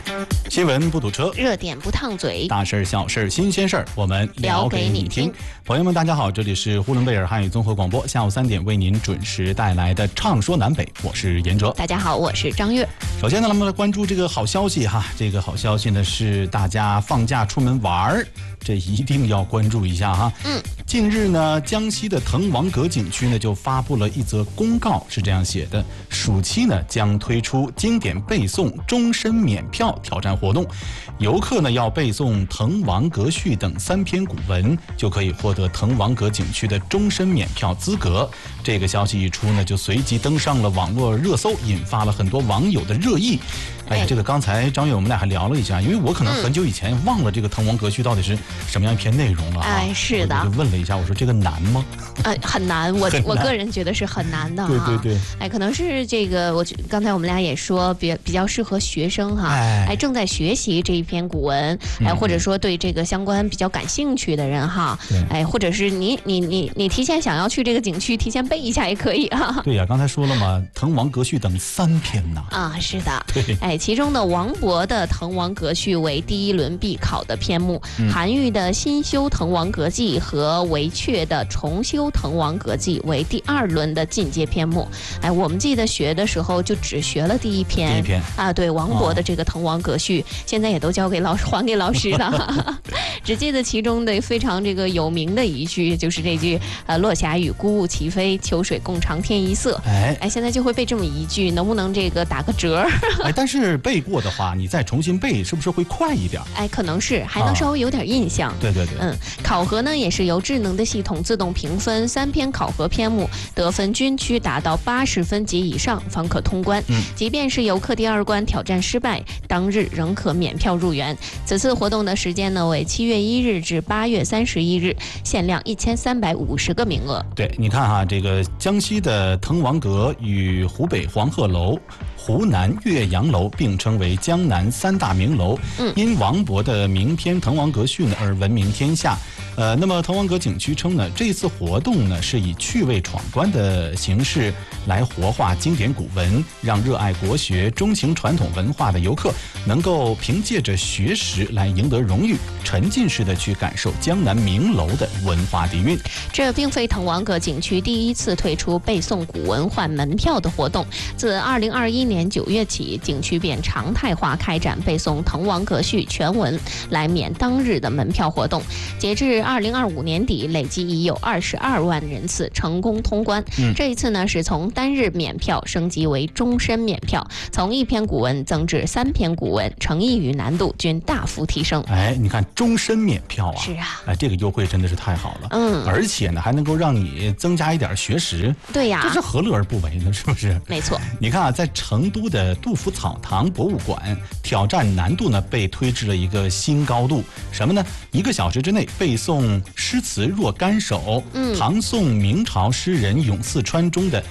新闻不堵车， 热点不烫嘴， 大事小事新鲜事儿，我们聊给你听。朋友们，大家好，这里是呼伦贝尔汉语综合广播，下午3点为您准时带来的《畅说南北》，我是严哲。 大家好，我是张悦。 首先呢，咱们来关注这个好消息哈，这个好消息呢是大家放假出门玩儿，这一定要关注一下哈。近日呢，江西的滕王阁景区呢就发布了一则公告，是这样写的：暑期呢将推出经典背诵终身免票挑战活动，游客呢要背诵《滕王阁序》等3篇古文，就可以获得滕王阁景区的终身免票资格。这个消息一出呢，就随即登上了网络热搜，引发了很多网友的热议。哎呀，这个刚才张悦我们俩还聊了一下，因为我可能很久以前忘了这个《滕王阁序》到底是什么样一篇内容了啊。 哎，是的， 我就问了一下，我说这个难吗？ 很难，我个人觉得是很难的哈。 对， 哎，可能是这个，刚才我们俩也说，比较适合学生哈，哎，正在学习这一篇古文，哎，或者说对这个相关比较感兴趣的人哈，哎，或者是你提前想要去这个景区，提前背一下也可以啊。 对呀，刚才说了嘛，《滕王阁序》等3篇呐。 啊，是的， 对， 哎，其中的王勃的《滕王阁序》为第1轮必考的篇目，韩愈的《新修滕王阁记》和韦阙的《重修滕王阁记》为第2轮的进阶篇目。哎，我们记得学的时候就只学了第一篇啊，对，王勃的这个《滕王阁序》，现在也都交给还给老师了。只记得其中的非常这个有名的一句，就是这句落霞与孤鹜齐飞，秋水共长天一色。哎，现在就会背这么一句，能不能这个打个折？ 哎，但是背过的话，你再重新背，是不是会快一点？ 哎，可能是还能稍微有点印象。 对， 考核呢也是由智能的系统自动评分，3篇考核篇目得分均区达到80分及以上方可通关。即便是游客第2关挑战失败，当日仍可免票入园。此次活动的时间呢为7月1日至8月31日，限量1350个名额。 对，你看哈，这个江西的滕王阁与湖北黄鹤楼、湖南岳阳楼并称为江南3大名楼，因王勃的名篇《滕王阁序》呢而闻名天下。那么滕王阁景区称呢，这次活动呢是以趣味闯关的形式来活化经典古文，让热爱国学、钟情传统文化的游客能够凭借着学识来赢得荣誉，沉浸式的去感受江南名楼的文化底蕴。 这并非滕王阁景区第一次推出背诵古文换门票的活动，自2021年9月起，景区便常态化开展背诵《滕王阁序》全文来免当日的门票活动。截至2025年底，累计已有22万人次成功通关。这一次呢，是从单日免票升级为终身免票，从1篇古文增至3篇古文，诚意与难度均大幅提升。 哎，你看终身免票啊！ 是啊， 哎，这个优惠真的是太好了。而且呢，还能够让你增加一点学识。对呀，这是何乐而不为呢？是不是？ 没错。 你看啊，在成都的杜甫草堂博物馆，挑战难度呢被推至了一个新高度。什么呢？1个小时之内背诵诗词若干首，唐宋明朝诗人咏四川中的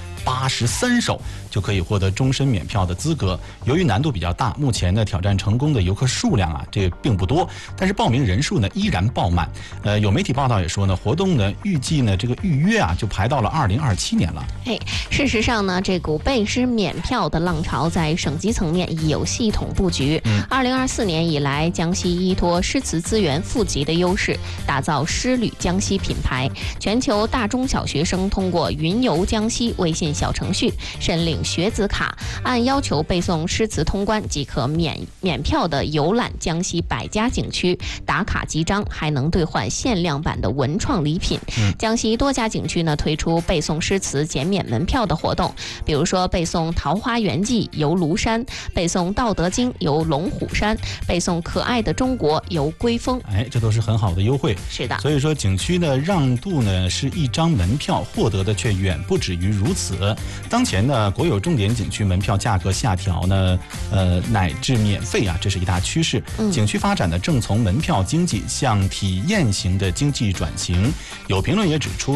83首，就可以获得终身免票的资格。由于难度比较大，目前呢挑战成功的游客数量啊，这并不多，但是报名人数呢依然爆满。有媒体报道也说呢，活动呢预计呢这个预约啊就排到了2027年了。 事实上呢，这股背诗免票的浪潮在省级层面已有系统布局。2024年以来，江西依托诗词资源富集的优势，打造诗旅江西品牌。全球大中小学生通过云游江西微信小程序申领学子卡，按要求背诵诗词通关即可免票的游览江西100家景区，打卡集章，还能兑换限量版的文创礼品。江西多家景区呢推出背诵诗词减免门票的活动，比如说背诵《桃花源记》游庐山，背诵《道德经》游龙虎山，背诵《可爱的中国》游龟峰。 哎，这都是很好的优惠。 是的， 所以说景区的让渡呢是1张门票，获得的却远不止于如此。当前呢，国有重点景区门票价格下调呢，乃至免费啊，这是一大趋势。景区发展呢，正从门票经济向体验型的经济转型。有评论也指出呢，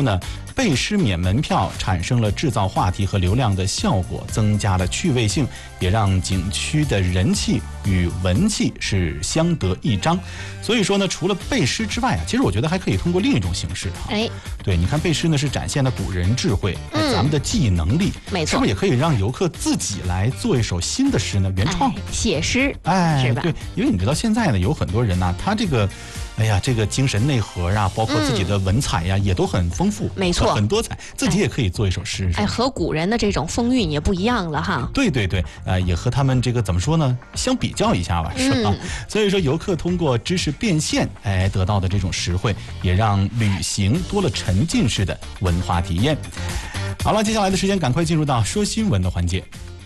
背诗免门票产生了制造话题和流量的效果，增加了趣味性，也让景区的人气与文气是相得益彰。所以说呢，除了背诗之外啊，其实我觉得还可以通过另一种形式哈。对，你看背诗呢是展现了古人智慧，咱们的记忆能力， 没错， 是不是也可以让游客自己来做一首新的诗呢？原创写诗，是吧？ 对，因为你知道现在呢，有很多人呢，他这个。这个精神内核啊，包括自己的文采呀，也都很丰富， 没错， 很多彩，自己也可以做一首诗。 和古人的这种风韵也不一样了哈。 对，也和他们这个怎么说呢，相比较一下吧，是吧？所以说，游客通过知识变现，得到的这种实惠，也让旅行多了沉浸式的文化体验。好了，接下来的时间，赶快进入到说新闻的环节。